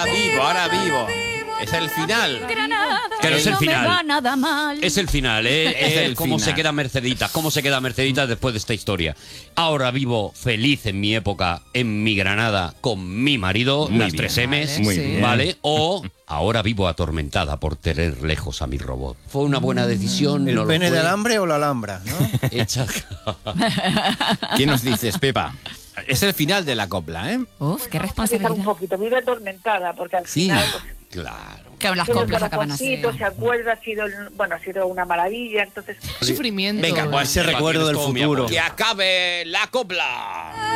ahora vivo. Es el final. Pero es el no me final. va nada mal. Es el final, ¿eh? Es el cómo final. cómo se queda Mercedita después de esta historia. Ahora vivo feliz en mi época, en mi Granada, con mi marido, Muy las bien. 3 M's, Vale, Muy sí. bien. ¿vale? O ahora vivo atormentada por tener lejos a mi robot. ¿Fue una buena decisión? ¿El ¿No lo pene fue? de alambre o la alhambra? ¿No? Hecha... ¿Qué nos dices, Pepa? Es el final de la copla, ¿eh? Uf, qué Un responsabilidad. poquito, vive atormentada, porque al Sí. final pues, Claro. Que las tiene el coplas acaban así. corazoncito, se acuerda, ha sido una maravilla, entonces Sufrimiento. Venga, pues Ese recuerdo del futuro. Que acabe la copla.